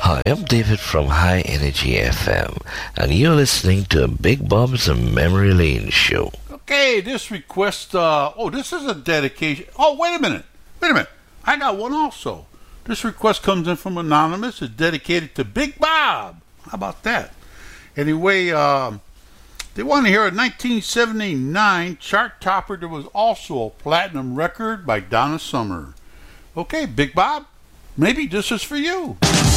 Hi, I'm David from High Energy FM, and you're listening to Big Bob's Memory Lane Show. Okay, this request, this is a dedication. Oh, wait a minute. I got one also. This request comes in from Anonymous. It's dedicated to Big Bob. How about that? Anyway, they want to hear a 1979 chart topper that was also a platinum record by Donna Summer. Okay, Big Bob, maybe this is for you.